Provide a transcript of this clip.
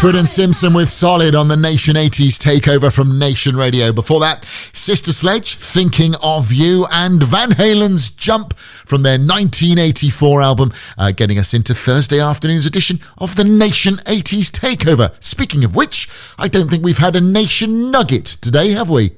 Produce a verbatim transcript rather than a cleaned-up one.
Ledford and Simpson with Solid on the Nation eighties takeover from Nation Radio. Before that, Sister Sledge, Thinking of You, and Van Halen's Jump from their nineteen eighty-four album, uh, getting us into Thursday afternoon's edition of the Nation eighties takeover. Speaking of which, I don't think we've had a Nation Nugget today, have we?